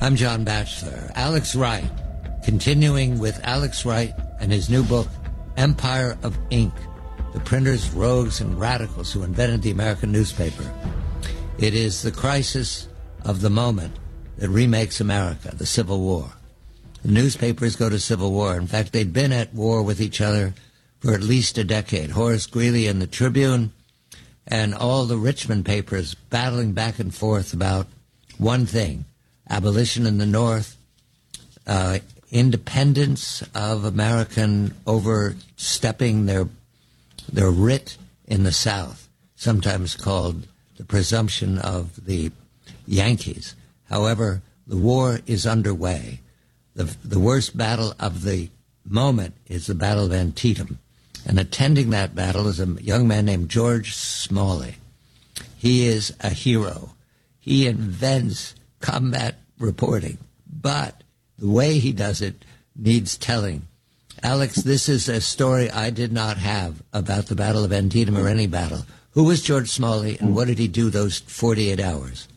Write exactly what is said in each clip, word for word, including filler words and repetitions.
I'm John Batchelor. Alex Wright, continuing with Alex Wright and his new book, Empire of Ink, the printers, rogues, and radicals who invented the American newspaper. It is the crisis of the moment that remakes America, the Civil War. The newspapers go to civil war. In fact, they'd been at war with each other for at least a decade. Horace Greeley and the Tribune and all the Richmond papers battling back and forth about one thing: abolition in the North, uh, independence of American overstepping their their writ in the South, sometimes called the presumption of the Yankees. However, the war is underway. The, the worst battle of the moment is the Battle of Antietam. And attending that battle is a young man named George Smalley. He is a hero. He invents combat reporting, but the way he does it needs telling. Alex, this is a story I did not have about the Battle of Antietam or any battle. Who was George Smalley, and what did he do those forty-eight hours?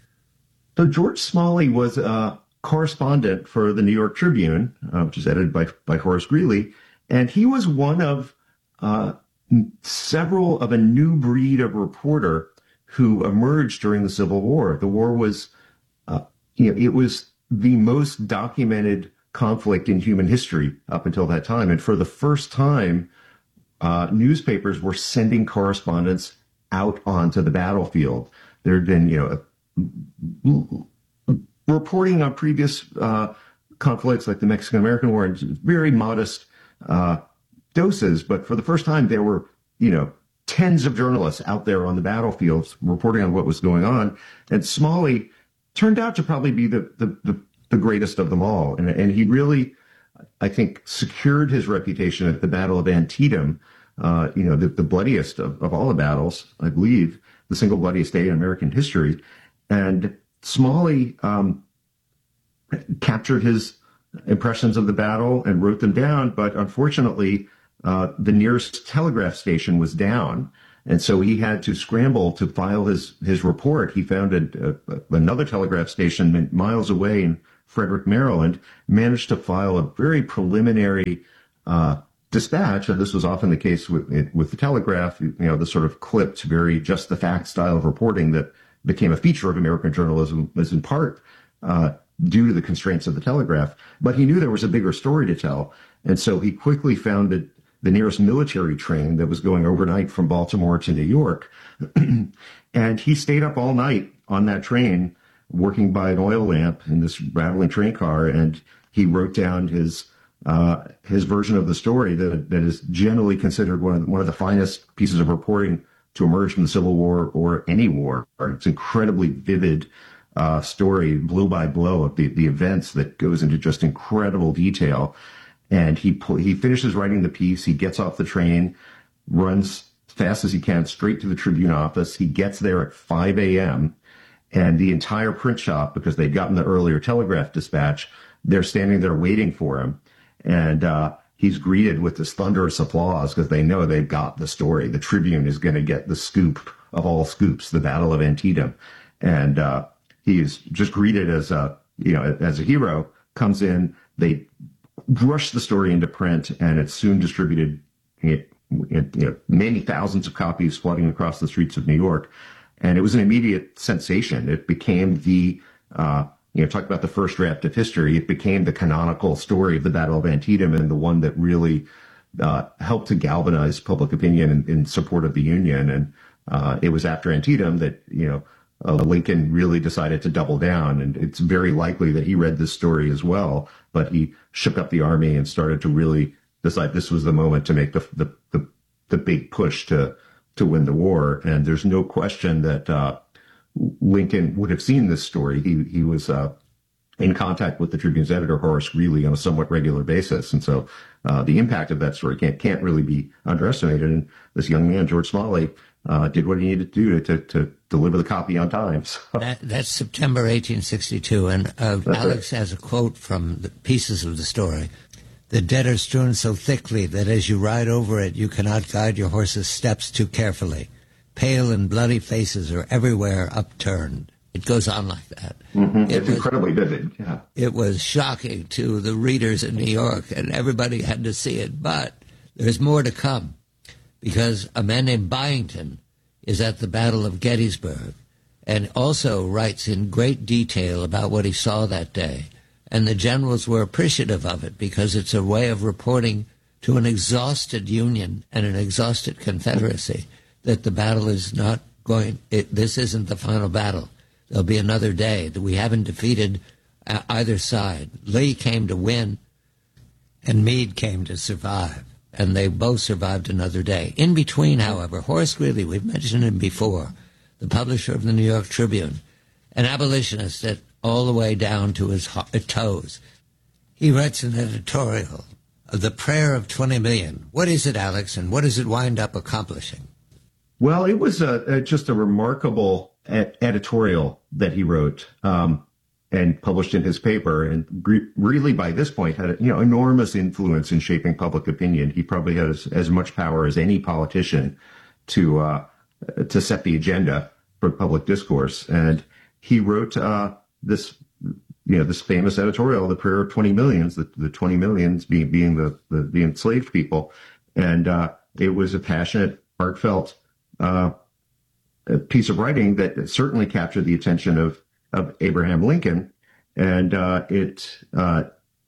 So George Smalley was a correspondent for the New York Tribune, uh, which is edited by, by Horace Greeley, and he was one of uh, several of a new breed of reporter who emerged during the Civil War. The war was, uh, you know, it was the most documented conflict in human history up until that time. And for the first time, uh, newspapers were sending correspondents out onto the battlefield. There had been, you know, a, reporting on previous uh, conflicts like the Mexican-American War in very modest uh, doses. But for the first time, there were, you know, tens of journalists out there on the battlefields reporting on what was going on. And Smalley turned out to probably be the, the, the, the greatest of them all. And, and he really, I think, secured his reputation at the Battle of Antietam, uh, you know, the, the bloodiest of, of all the battles, I believe, the single bloodiest day in American history. And Smalley um, captured his impressions of the battle and wrote them down, but unfortunately, uh, the nearest telegraph station was down, and so he had to scramble to file his his report. He found a, a, another telegraph station miles away in Frederick, Maryland, managed to file a very preliminary uh, dispatch, and this was often the case with with the telegraph. You know, the sort of clipped, very just the fact style of reporting that became a feature of American journalism, was in part uh, due to the constraints of the telegraph. But he knew there was a bigger story to tell, and so he quickly founded the nearest military train that was going overnight from Baltimore to New York. And he stayed up all night on that train, working by an oil lamp in this rattling train car, and he wrote down his uh, his version of the story that that is generally considered one of the, one of the finest pieces of reporting to emerge from the Civil War or any war. It's incredibly vivid uh, story, blow by blow, of the, the events that goes into just incredible detail. And he he finishes writing the piece. He gets off the train, runs as fast as he can straight to the Tribune office. He gets there at five a.m. and the entire print shop, because they'd gotten the earlier telegraph dispatch, they're standing there waiting for him. And uh, he's greeted with this thunderous applause because they know they've got the story. The Tribune is going to get the scoop of all scoops, the Battle of Antietam. And uh, he is just greeted as a, you know, as a hero. Comes in, they rush the story into print, and it's soon distributed in, in you know, many thousands of copies flooding across the streets of New York. And it was an immediate sensation. It became the, uh, you know, talk about the first draft of history. It became the canonical story of the Battle of Antietam, and the one that really uh, helped to galvanize public opinion in, in support of the Union. And uh, it was after Antietam that, you know, uh, Lincoln really decided to double down. And it's very likely that he read this story as well, but he shook up the army and started to really decide this was the moment to make the the the, the big push to to win the war. And there's no question that uh, Lincoln would have seen this story. He he was uh, in contact with the Tribune's editor, Horace Greeley, on a somewhat regular basis. And so uh, the impact of that story can't, can't really be underestimated. And this young man, George Smalley, uh, did what he needed to do to, to, to deliver the copy on time. So. That, that's September eighteen sixty-two. And uh, Alex right. has a quote from the pieces of the story. The dead are strewn so thickly that as you ride over it, you cannot guide your horse's steps too carefully. Pale and bloody faces are everywhere upturned. It goes on like that. Mm-hmm. It it's was, incredibly vivid. Yeah. It was shocking to the readers in New York, and everybody had to see it. But there's more to come, because a man named Byington is at the Battle of Gettysburg and also writes in great detail about what he saw that day. And the generals were appreciative of it because it's a way of reporting to an exhausted Union and an exhausted Confederacy that the battle is not going, it, this isn't the final battle. There'll be another day, that we haven't defeated either side. Lee came to win, and Meade came to survive, and they both survived another day. In between, however, Horace Greeley, we've mentioned him before, the publisher of the New York Tribune, an abolitionist at all the way down to his toes. He writes an editorial of The Prayer of twenty million. What is it, Alex, and what does it wind up accomplishing? Well, it was a, a, just a remarkable ed- editorial that he wrote um, and published in his paper, and re- really by this point had you know enormous influence in shaping public opinion. He probably had as, as much power as any politician to uh, to set the agenda for public discourse. And he wrote uh, this, you know, this famous editorial, "The Prayer of twenty millions," the, the twenty millions being being the, the, the enslaved people, and uh, it was a passionate, heartfelt uh, piece of writing that certainly captured the attention of of Abraham Lincoln, and uh, it uh,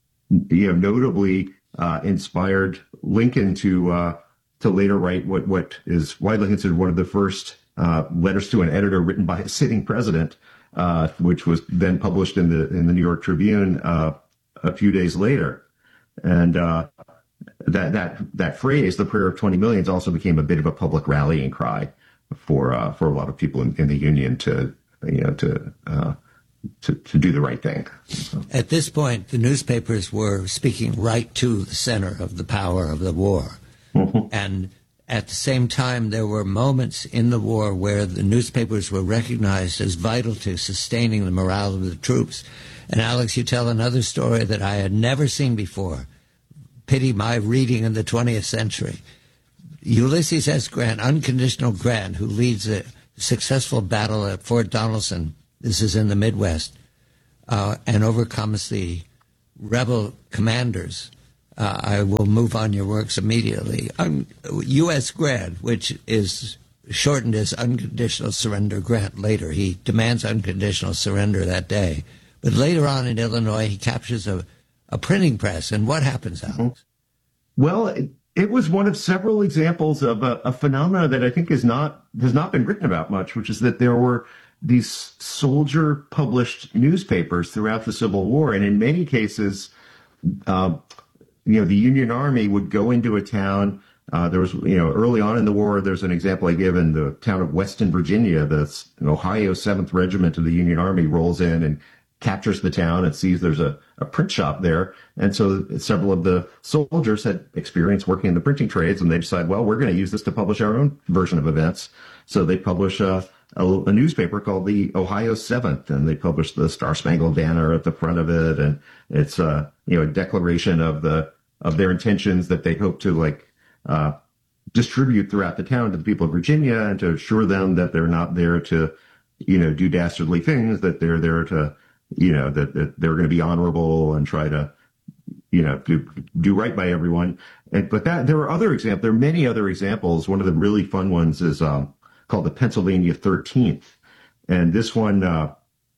you know notably uh, inspired Lincoln to uh, to later write what what is widely considered one of the first uh, letters to an editor written by a sitting president, uh, which was then published in the in the New York Tribune uh, a few days later, and uh, that that that phrase, "the prayer of twenty millions," also became a bit of a public rallying cry for uh, for a lot of people in, in the Union to you know to uh, to to do the right thing. So. At this point, the newspapers were speaking right to the center of the power of the war, mm-hmm. and at the same time, there were moments in the war where the newspapers were recognized as vital to sustaining the morale of the troops. And Alex, you tell another story that I had never seen before. Pity my reading in the twentieth century. Ulysses S. Grant, Unconditional Grant, who leads a successful battle at Fort Donelson, this is in the Midwest, uh, and overcomes the rebel commanders. Uh, I will move on your works immediately. Um, U S. Grant, which is shortened as Unconditional Surrender Grant later. He demands unconditional surrender that day. But later on in Illinois, he captures a, a printing press. And what happens, Alex? Well, it, it was one of several examples of a, a phenomena that I think is not has not been written about much, which is that there were these soldier-published newspapers throughout the Civil War. And in many cases, uh, you know, the Union Army would go into a town. Uh, there was, you know, early on in the war, there's an example I give in the town of Weston, Virginia. The Ohio seventh Regiment of the Union Army rolls in and captures the town and sees there's a, a print shop there. And so several of the soldiers had experience working in the printing trades, and they decide, well, we're going to use this to publish our own version of events. So they publish a, a, a newspaper called the Ohio seventh, and they publish the Star Spangled Banner at the front of it. And it's uh, you know, a declaration of the of their intentions that they hope to like uh, distribute throughout the town to the people of Virginia, and to assure them that they're not there to, you know, do dastardly things, that they're there to, you know, that, that they're going to be honorable and try to, you know, do, do right by everyone. And, but that there are other examples. There are many other examples. One of the really fun ones is um, called the Pennsylvania thirteenth. And this one uh,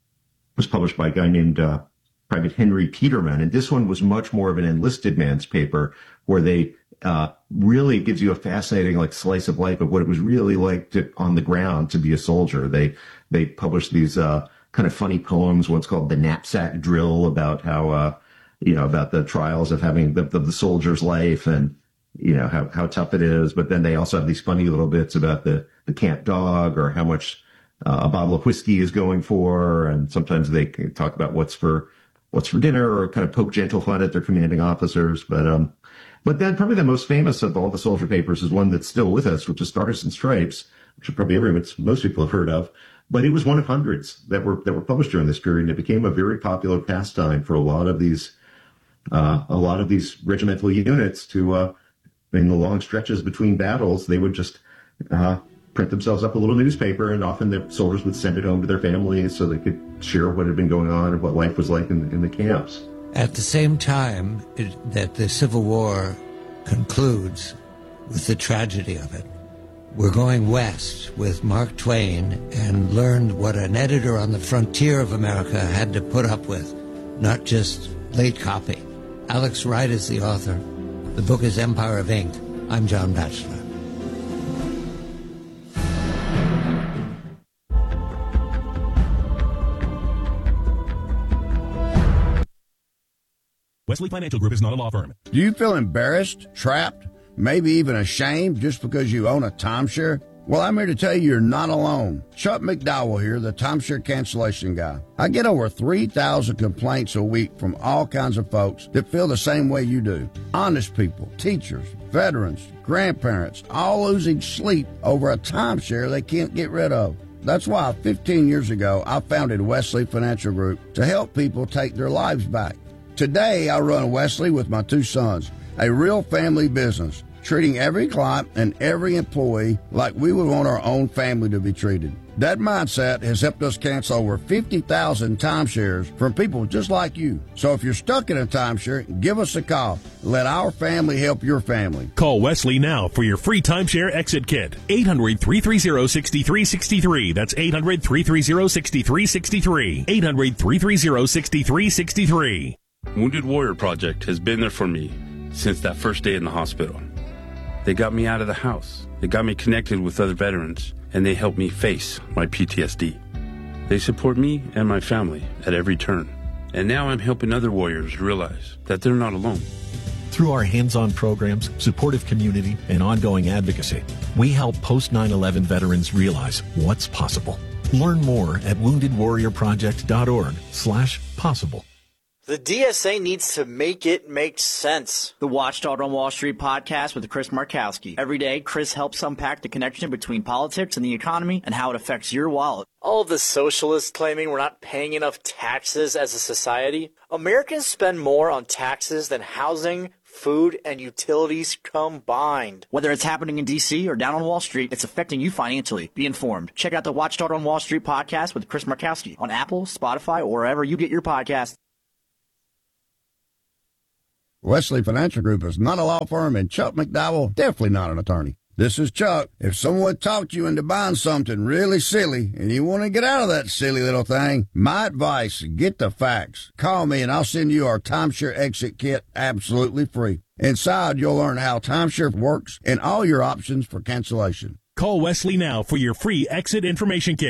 was published by a guy named uh, Private Henry Peterman. And this one was much more of an enlisted man's paper, where they uh, really gives you a fascinating like slice of life of what it was really like to, on the ground to be a soldier. They they published these uh, kind of funny poems. One's called The Knapsack Drill, about how, uh, you know, about the trials of having the, the, the soldier's life and, you know, how, how tough it is. But then they also have these funny little bits about the, the camp dog, or how much uh, a bottle of whiskey is going for. And sometimes they talk about what's for, what's for dinner, or kind of poke gentle fun at their commanding officers. But, um, but then probably the most famous of all the soldier papers is one that's still with us, which is Stars and Stripes, which probably everyone, most people have heard of. But it was one of hundreds that were that were published during this period, and it became a very popular pastime for a lot of these uh, a lot of these regimental units to, uh, in the long stretches between battles, they would just uh, print themselves up a little newspaper, and often the soldiers would send it home to their families so they could share what had been going on and what life was like in, in the camps. At the same time it, that the Civil War concludes with the tragedy of it, we're going west with Mark Twain and learned what an editor on the frontier of America had to put up with, not just late copy. Alex Wright is the author. The book is Empire of Ink. I'm John Batchelor. Wesley Financial Group is not a law firm. Do you feel embarrassed, trapped, maybe even ashamed just because you own a timeshare? Well, I'm here to tell you you're not alone. Chuck McDowell here, the timeshare cancellation guy. I get over three thousand complaints a week from all kinds of folks that feel the same way you do. Honest people, teachers, veterans, grandparents, all losing sleep over a timeshare they can't get rid of. That's why fifteen years ago, I founded Wesley Financial Group to help people take their lives back. Today, I run Wesley with my two sons, a real family business, treating every client and every employee like we would want our own family to be treated. That mindset has helped us cancel over fifty thousand timeshares from people just like you. So if you're stuck in a timeshare, give us a call. Let our family help your family. Call Wesley now for your free timeshare exit kit. eight hundred, three three zero, six three six three. That's eight hundred, three three zero, six three six three. eight hundred, three three zero, six three six three. Wounded Warrior Project has been there for me since that first day in the hospital. They got me out of the house. They got me connected with other veterans, and they helped me face my P T S D. They support me and my family at every turn. And now I'm helping other warriors realize that they're not alone. Through our hands-on programs, supportive community, and ongoing advocacy, we help post nine eleven veterans realize what's possible. Learn more at wounded warrior project dot org slash possible. The D S A needs to make it make sense. The Watchdog on Wall Street podcast with Chris Markowski. Every day, Chris helps unpack the connection between politics and the economy and how it affects your wallet. All of the socialists claiming we're not paying enough taxes as a society. Americans spend more on taxes than housing, food, and utilities combined. Whether it's happening in D C or down on Wall Street, it's affecting you financially. Be informed. Check out the Watchdog on Wall Street podcast with Chris Markowski on Apple, Spotify, or wherever you get your podcasts. Wesley Financial Group is not a law firm, and Chuck McDowell, definitely not an attorney. This is Chuck. If someone talked you into buying something really silly and you want to get out of that silly little thing, my advice, get the facts. Call me and I'll send you our timeshare exit kit absolutely free. Inside, you'll learn how timeshare works and all your options for cancellation. Call Wesley now for your free exit information kit.